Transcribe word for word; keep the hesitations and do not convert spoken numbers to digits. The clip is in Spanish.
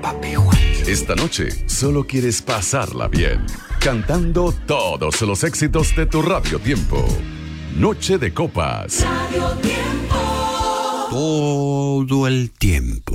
Papi Juan. Esta noche solo quieres pasarla bien, cantando todos los éxitos de tu Radio Tiempo. Noche de Copas. Radio Tiempo. Todo el tiempo.